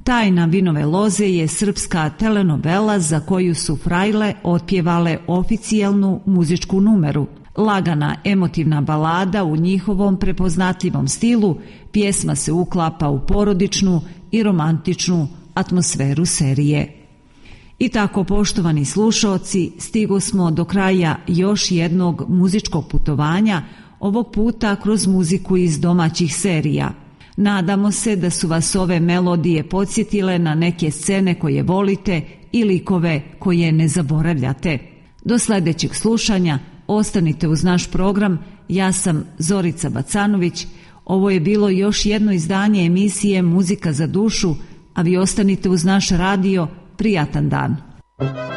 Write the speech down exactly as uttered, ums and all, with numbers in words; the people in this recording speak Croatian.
Tajna vinove loze je srpska telenovela za koju su Frajle otpjevale oficijalnu muzičku numeru. Lagana emotivna balada u njihovom prepoznatljivom stilu, pjesma se uklapa u porodičnu i romantičnu atmosferu serije. I tako, poštovani slušaoci, stigo smo do kraja još jednog muzičkog putovanja, ovog puta kroz muziku iz domaćih serija. Nadamo se da su vas ove melodije podsjetile na neke scene koje volite i likove koje ne zaboravljate. Do sljedećeg slušanja ostanite uz naš program, ja sam Zorica Bacanović. Ovo je bilo još jedno izdanje emisije Muzika za dušu, a vi ostanite uz naš radio. Prijatan dan.